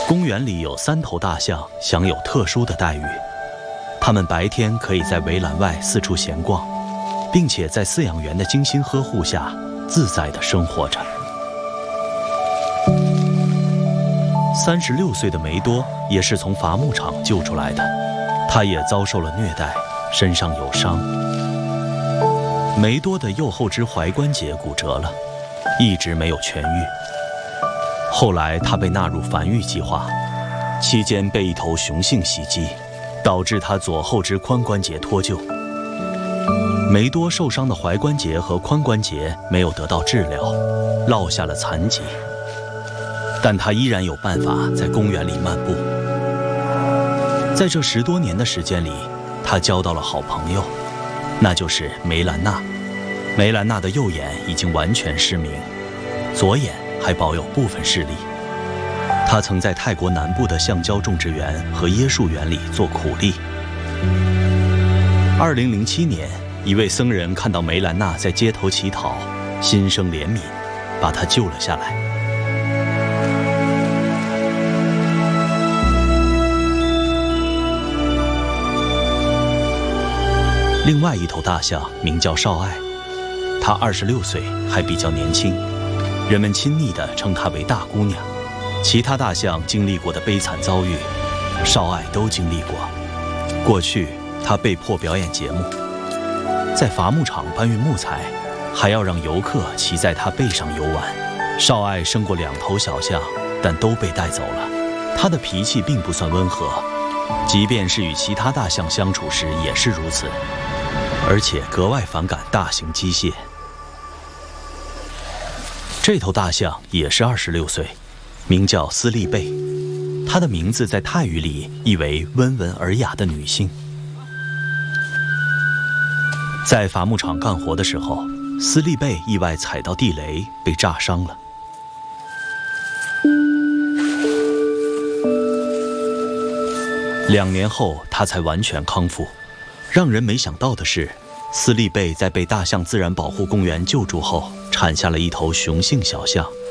公园里有3头大象享有特殊的待遇，它们白天可以在围栏外四处闲逛，并且在饲养员的精心呵护下自在地生活着。36岁的梅多也是从伐木场救出来的，他也遭受了虐待，身上有伤。梅多的右后肢踝关节骨折了，一直没有痊愈。后来他被纳入繁育计划，期间被一头雄性袭击，导致他左后肢髋关节脱臼。梅多受伤的踝关节和髋关节没有得到治疗，落下了残疾。但他依然有办法在公园里漫步。在这10多年的时间里，他交到了好朋友，那就是梅兰娜。梅兰娜的右眼已经完全失明，左眼还保有部分视力。他曾在泰国南部的橡胶种植园和椰树园里做苦力。2007年，一位僧人看到梅兰娜在街头乞讨，心生怜悯，把她救了下来。另外一头大象名叫少爱，她26岁，还比较年轻，人们亲昵地称她为大姑娘。其他大象经历过的悲惨遭遇，少爱都经历过。过去，她被迫表演节目，在伐木场搬运木材，还要让游客骑在她背上游玩。少爱生过2头小象，但都被带走了。她的脾气并不算温和，即便是与其他大象相处时也是如此，而且格外反感大型机械。这头大象也是26岁，名叫斯利贝，她的名字在泰语里意为温文尔雅的女性。在伐木场干活的时候，斯利贝意外踩到地雷，被炸伤了。2年后，她才完全康复。让人没想到的是，斯利贝在被大象自然保护公园救助后，产下了一头雄性小象，